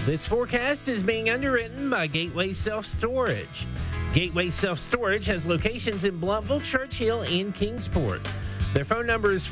This forecast is being underwritten by Gateway Self-Storage. Gateway Self-Storage has locations in Blumpville, Churchill, and Kingsport. Their phone number is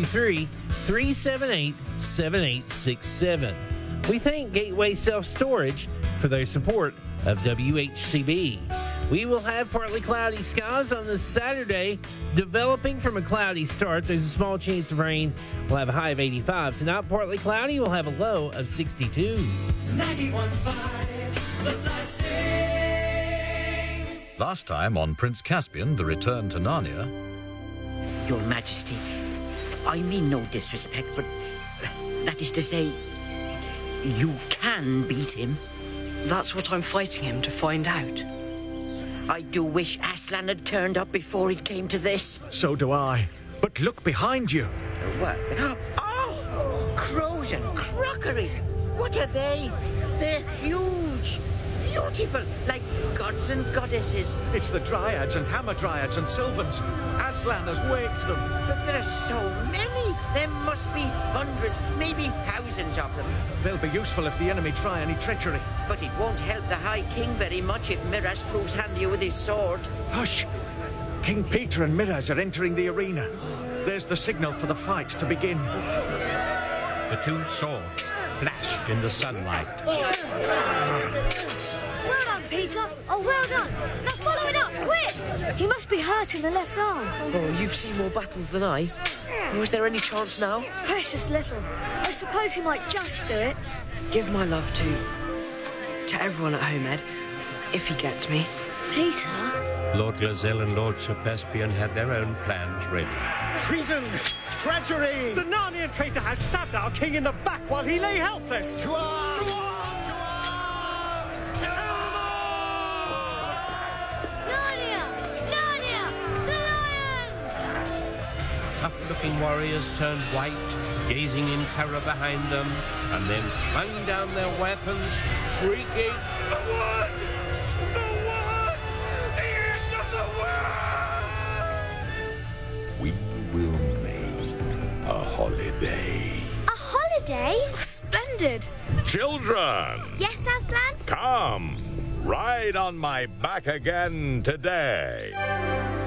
423-378-7867. We thank Gateway Self-Storage for their support of WHCB. We will have partly cloudy skies on this Saturday, developing from a cloudy start. There's a small chance of rain. We'll have a high of 85. Tonight, partly cloudy. We'll have a low of 62. 91.5 The Blessing. Last time on Prince Caspian, The Return to Narnia. Your Majesty, I mean no disrespect, but that is to say, you can beat him. That's what I'm fighting him to find out. I do wish Aslan had turned up before it came to this. So do I. But look behind you. What? Oh! Crows and crockery! What are they? They're huge! Beautiful! Like gods and goddesses. It's the Dryads and Hamadryads and Sylvans. Aslan has waked them. But there are so many! There must be hundreds, maybe thousands of them. They'll be useful if the enemy try any treachery. But it won't help the High King very much if Miraz proves handier with his sword. Hush! King Peter and Miraz are entering the arena. There's the signal for the fight to begin. The two swords flashed in the sunlight. Well done, Peter. Oh, well done. Now follow it up, quick! He must be hurt in the left arm. Oh, you've seen more battles than I. Was there any chance now? Precious little. I suppose he might just do it. Give my love to everyone at home, Ed, if he gets me. Peter? Lord Glazelle and Lord Sir Pespian had their own plans ready. Treason! Treachery! The Narnian traitor has stabbed our king in the back while he lay helpless! To arms! To arms! To arms! Narnia! Narnia! The lion! Tough-looking warriors turned white, gazing in terror behind them, and then flung down their weapons, shrieking, "The wood! The wood! The end of the world!" We will make a holiday. A holiday? Oh, splendid. Children! Yes, Aslan? Come, ride on my back again today.